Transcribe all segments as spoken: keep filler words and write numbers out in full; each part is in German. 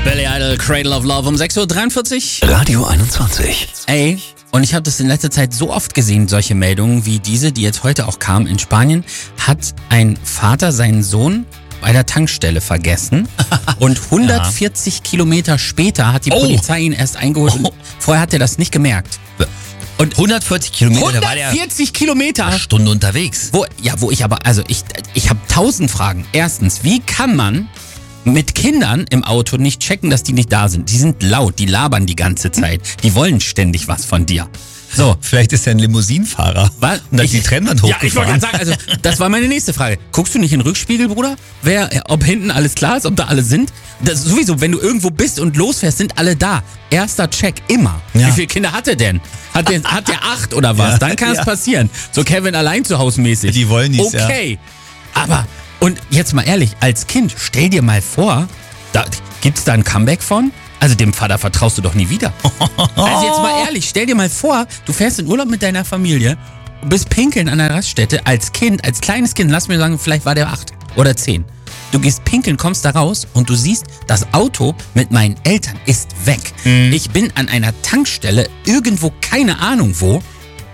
Billy Idol, Cradle of Love um sechs Uhr dreiundvierzig. Radio einundzwanzig. Ey, und ich habe das in letzter Zeit so oft gesehen, solche Meldungen wie diese, die jetzt heute auch kam. In Spanien hat ein Vater seinen Sohn bei der Tankstelle vergessen und hundertvierzig ja. Kilometer später hat die oh. Polizei ihn erst eingeholt und oh. vorher hat er das nicht gemerkt. Und hundertvierzig Kilometer, hundertvierzig Kilometer. Eine Stunde unterwegs. Wo, ja, wo ich aber, also ich, ich habe tausend Fragen. Erstens, wie kann man mit Kindern im Auto nicht checken, dass die nicht da sind? Die sind laut, die labern die ganze Zeit. Die wollen ständig was von dir. So. Vielleicht ist er ein Limousinenfahrer. Was? Und hat ich, die Trennwand hochgefahren. Ja, ich wollte gerade sagen, also das war meine nächste Frage. Guckst du nicht in den Rückspiegel, Bruder? Wer, ob hinten alles klar ist, ob da alle sind? Das ist sowieso, wenn du irgendwo bist und losfährst, sind alle da. Erster Check, immer. Ja. Wie viele Kinder hat er denn? Hat der, hat der acht oder was? Ja. Dann kann es ja. passieren. So Kevin allein zu Hause mäßig. Die wollen nicht. Okay. Ja. Aber, und jetzt mal ehrlich, als Kind, stell dir mal vor, da, gibt's da ein Comeback von? Also dem Vater vertraust du doch nie wieder. Also jetzt mal ehrlich, stell dir mal vor, du fährst in Urlaub mit deiner Familie, bist pinkeln an der Raststätte als Kind, als kleines Kind, lass mir sagen, vielleicht war der acht oder zehn. Du gehst pinkeln, kommst da raus und du siehst, das Auto mit meinen Eltern ist weg. Mhm. Ich bin an einer Tankstelle, irgendwo, keine Ahnung wo.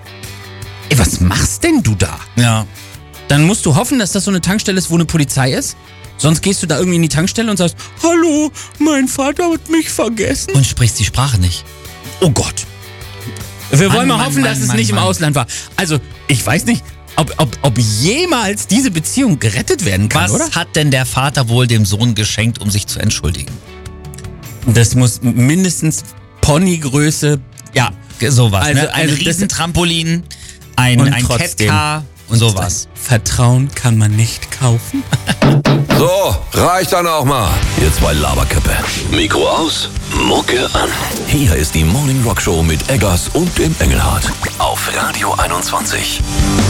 Ey, was machst denn du da? Ja. Dann musst du hoffen, dass das so eine Tankstelle ist, wo eine Polizei ist. Sonst gehst du da irgendwie in die Tankstelle und sagst, hallo, mein Vater hat mich vergessen. Und sprichst die Sprache nicht. Oh Gott. Wir Mann, wollen mal Mann, hoffen, Mann, dass es Mann, nicht Mann. im Ausland war. Also, ich weiß nicht, ob, ob, ob jemals diese Beziehung gerettet werden kann, Was oder? hat denn der Vater wohl dem Sohn geschenkt, um sich zu entschuldigen? Das muss mindestens Ponygröße, ja. Sowas, Also, ne? Ein also Riesentrampolin, ein, Und ein trotzdem. Catcar und sowas. Vertrauen kann man nicht kaufen. So, reicht dann auch mal. Ihr zwei Laberköppe. Mikro aus, Mucke an. Hier ist die Morning Rock Show mit Eggers und dem Engelhardt. Auf Radio einundzwanzig.